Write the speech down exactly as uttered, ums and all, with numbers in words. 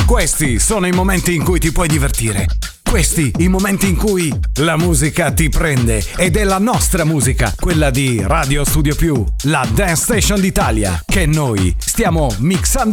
Questi sono i momenti in cui ti puoi divertire. Questi i momenti in cui la musica ti prende ed è la nostra musica, quella di Radio Studio Più, la Dance Station d'Italia, che noi stiamo mixando